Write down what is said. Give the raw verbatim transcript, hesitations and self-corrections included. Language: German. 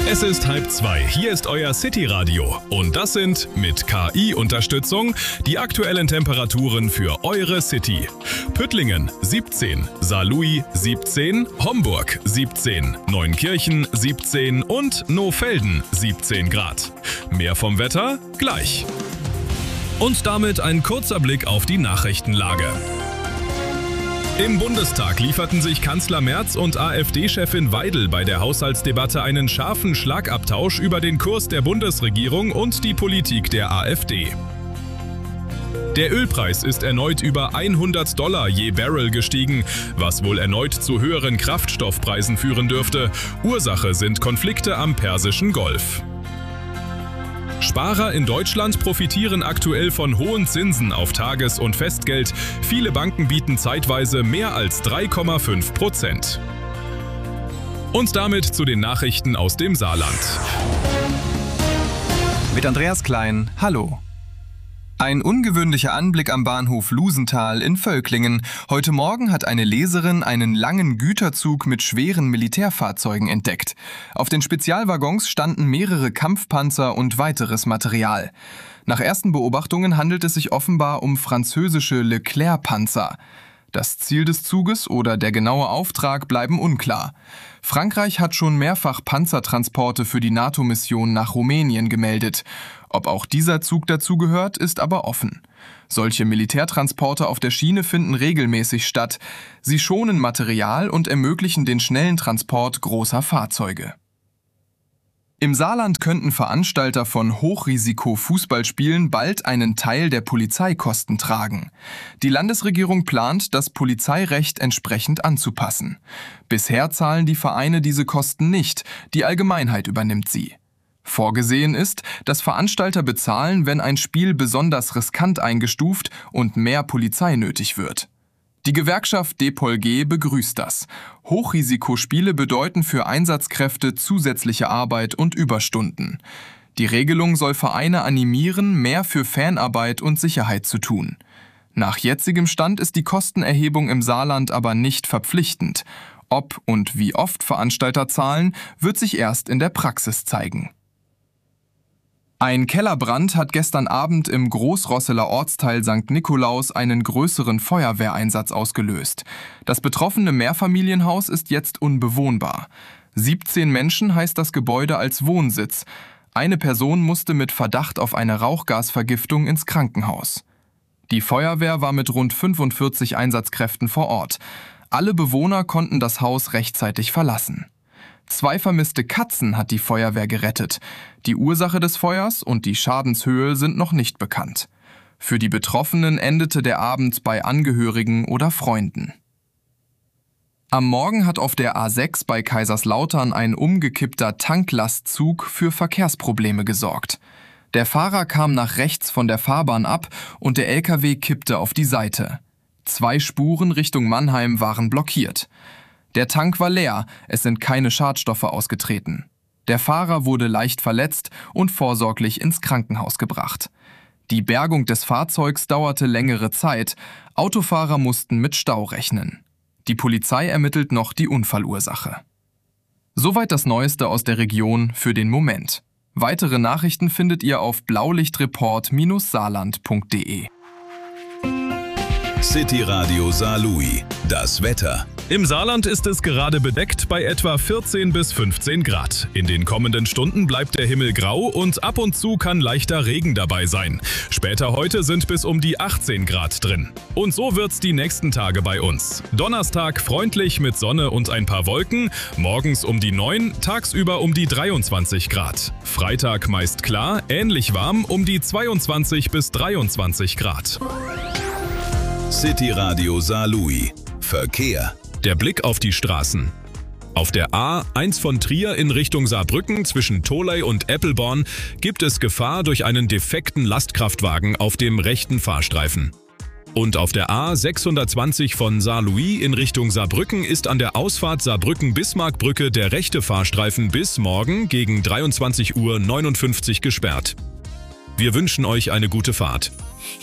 Es ist halb zwei. Hier ist euer City-Radio. Und das sind mit K I-Unterstützung die aktuellen Temperaturen für eure City. Püttlingen siebzehn, Saarlouis siebzehn, Homburg siebzehn, Neunkirchen siebzehn und Nohfelden siebzehn Grad. Mehr vom Wetter gleich. Und damit ein kurzer Blick auf die Nachrichtenlage. Im Bundestag lieferten sich Kanzler Merz und AfD-Chefin Weidel bei der Haushaltsdebatte einen scharfen Schlagabtausch über den Kurs der Bundesregierung und die Politik der AfD. Der Ölpreis ist erneut über hundert Dollar je Barrel gestiegen, was wohl erneut zu höheren Kraftstoffpreisen führen dürfte. Ursache sind Konflikte am Persischen Golf. Sparer in Deutschland profitieren aktuell von hohen Zinsen auf Tages- und Festgeld. Viele Banken bieten zeitweise mehr als drei Komma fünf Prozent. Und damit zu den Nachrichten aus dem Saarland. Mit Andreas Klein, hallo. Ein ungewöhnlicher Anblick am Bahnhof Lusenthal in Völklingen. Heute Morgen hat eine Leserin einen langen Güterzug mit schweren Militärfahrzeugen entdeckt. Auf den Spezialwaggons standen mehrere Kampfpanzer und weiteres Material. Nach ersten Beobachtungen handelt es sich offenbar um französische Leclerc-Panzer. Das Ziel des Zuges oder der genaue Auftrag bleiben unklar. Frankreich hat schon mehrfach Panzertransporte für die NATO-Mission nach Rumänien gemeldet. Ob auch dieser Zug dazugehört, ist aber offen. Solche Militärtransporte auf der Schiene finden regelmäßig statt. Sie schonen Material und ermöglichen den schnellen Transport großer Fahrzeuge. Im Saarland könnten Veranstalter von Hochrisiko-Fußballspielen bald einen Teil der Polizeikosten tragen. Die Landesregierung plant, das Polizeirecht entsprechend anzupassen. Bisher zahlen die Vereine diese Kosten nicht, die Allgemeinheit übernimmt sie. Vorgesehen ist, dass Veranstalter bezahlen, wenn ein Spiel besonders riskant eingestuft und mehr Polizei nötig wird. Die Gewerkschaft D P O L G begrüßt das. Hochrisikospiele bedeuten für Einsatzkräfte zusätzliche Arbeit und Überstunden. Die Regelung soll Vereine animieren, mehr für Fanarbeit und Sicherheit zu tun. Nach jetzigem Stand ist die Kostenerhebung im Saarland aber nicht verpflichtend. Ob und wie oft Veranstalter zahlen, wird sich erst in der Praxis zeigen. Ein Kellerbrand hat gestern Abend im Großrosseler Ortsteil Sankt Nikolaus einen größeren Feuerwehreinsatz ausgelöst. Das betroffene Mehrfamilienhaus ist jetzt unbewohnbar. siebzehn Menschen heißt das Gebäude als Wohnsitz. Eine Person musste mit Verdacht auf eine Rauchgasvergiftung ins Krankenhaus. Die Feuerwehr war mit rund fünfundvierzig Einsatzkräften vor Ort. Alle Bewohner konnten das Haus rechtzeitig verlassen. Zwei vermisste Katzen hat die Feuerwehr gerettet. Die Ursache des Feuers und die Schadenshöhe sind noch nicht bekannt. Für die Betroffenen endete der Abend bei Angehörigen oder Freunden. Am Morgen hat auf der A sechs bei Kaiserslautern ein umgekippter Tanklastzug für Verkehrsprobleme gesorgt. Der Fahrer kam nach rechts von der Fahrbahn ab und der L K W kippte auf die Seite. Zwei Spuren Richtung Mannheim waren blockiert. Der Tank war leer, es sind keine Schadstoffe ausgetreten. Der Fahrer wurde leicht verletzt und vorsorglich ins Krankenhaus gebracht. Die Bergung des Fahrzeugs dauerte längere Zeit. Autofahrer mussten mit Stau rechnen. Die Polizei ermittelt noch die Unfallursache. Soweit das Neueste aus der Region für den Moment. Weitere Nachrichten findet ihr auf blaulichtreport Bindestrich saarland Punkt de. City Radio Saarlouis. Das Wetter. Im Saarland ist es gerade bedeckt bei etwa vierzehn bis fünfzehn Grad. In den kommenden Stunden bleibt der Himmel grau und ab und zu kann leichter Regen dabei sein. Später heute sind bis um die achtzehn Grad drin. Und so wird's die nächsten Tage bei uns. Donnerstag freundlich mit Sonne und ein paar Wolken, morgens um die neun, tagsüber um die dreiundzwanzig Grad. Freitag meist klar, ähnlich warm um die zweiundzwanzig bis dreiundzwanzig Grad. City Radio Saarlouis. Verkehr. Der Blick auf die Straßen. Auf der A eins von Trier in Richtung Saarbrücken zwischen Tholey und Eppelborn gibt es Gefahr durch einen defekten Lastkraftwagen auf dem rechten Fahrstreifen. Und auf der A sechshundertzwanzig von Saarlouis in Richtung Saarbrücken ist an der Ausfahrt Saarbrücken-Bismarckbrücke der rechte Fahrstreifen bis morgen gegen dreiundzwanzig Uhr neunundfünfzig gesperrt. Wir wünschen euch eine gute Fahrt.